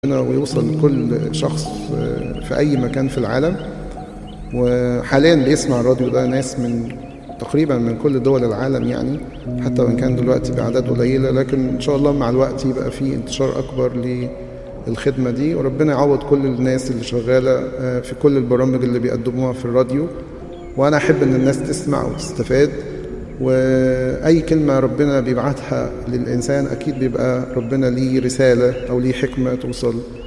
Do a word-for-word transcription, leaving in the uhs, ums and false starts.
ويوصل لكل شخص في أي مكان في العالم. وحاليا بيسمع الراديو ده ناس من تقريبا من كل دول العالم، يعني حتى وإن كان دلوقتي بأعداد قليلة، لكن إن شاء الله مع الوقت يبقى في انتشار أكبر للخدمة دي. وربنا يعوض كل الناس اللي شغالة في كل البرامج اللي بيقدموها في الراديو، وأنا أحب إن الناس تسمع وتستفاد. وأي كلمة ربنا بيبعتها للإنسان أكيد بيبقى ربنا ليه رسالة أو ليه حكمة توصل